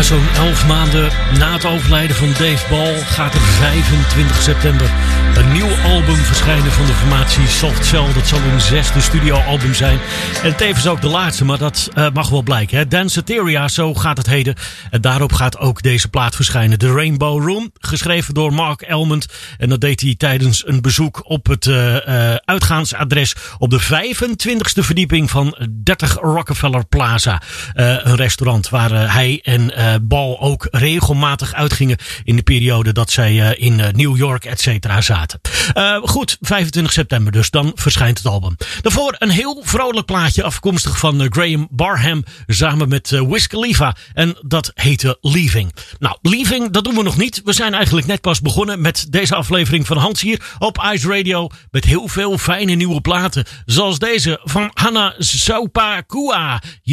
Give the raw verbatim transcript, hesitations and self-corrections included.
zo'n elf maanden na het overlijden van Dave Ball gaat er vijfentwintig september een nieuw album verschijnen van de formatie Soft Cell. Dat zal hun zesde studioalbum zijn. En tevens ook de laatste, maar dat uh, mag wel blijken. Hè? Danceteria, zo gaat het heden. En daarop gaat ook deze plaat verschijnen. The Rainbow Room, geschreven door Mark Elmond. En dat deed hij tijdens een bezoek op het uh, uh, uitgaansadres op de vijfentwintigste verdieping van dertig Rockefeller Plaza. Uh, een restaurant waar uh, hij en uh, Ball ook regelmatig uitgingen in de periode dat zij uh, in uh, New York et cetera zaten. Uh, goed, vijfentwintig september dus, dan verschijnt het album. Daarvoor een heel vrolijk plaatje afkomstig van uh, Graham Barham samen met uh, Wiz Khalifa. En dat heette Leaving. Nou, Leaving, dat doen we nog niet. We zijn eigenlijk net pas begonnen met deze aflevering van Hans hier op Ice Radio. Met heel veel fijne nieuwe platen. Zoals deze van Hana Sopakua.